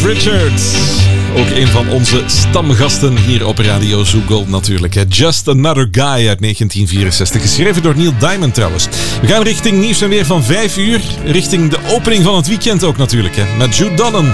Richards. Ook een van onze stamgasten hier op Radio Zoo Gold natuurlijk. Just Another Guy uit 1964. Geschreven door Neil Diamond trouwens. We gaan richting nieuws en weer van 5 uur. Richting de opening van het weekend ook natuurlijk. Met Jude Donnan.